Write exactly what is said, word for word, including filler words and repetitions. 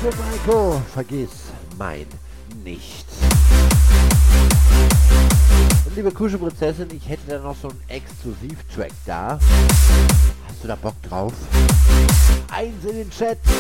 für Maiko, vergiss mein Nichts. Und liebe Kuschelprinzessin, ich hätte da noch so einen Exklusivtrack da. Hast du da Bock drauf? Eins in den Chat.